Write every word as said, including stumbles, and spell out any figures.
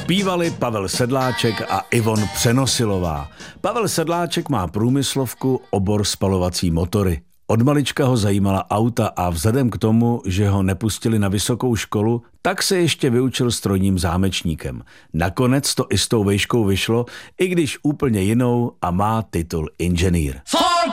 Zpívali Pavel Sedláček a Ivon Přenosilová. Pavel Sedláček má průmyslovku, obor spalovací motory. Od malička ho zajímala auta a vzhledem k tomu, že ho nepustili na vysokou školu, tak se ještě vyučil strojním zámečníkem. Nakonec to i s tou vejškou vyšlo, i když úplně jinou, a má titul inženýr.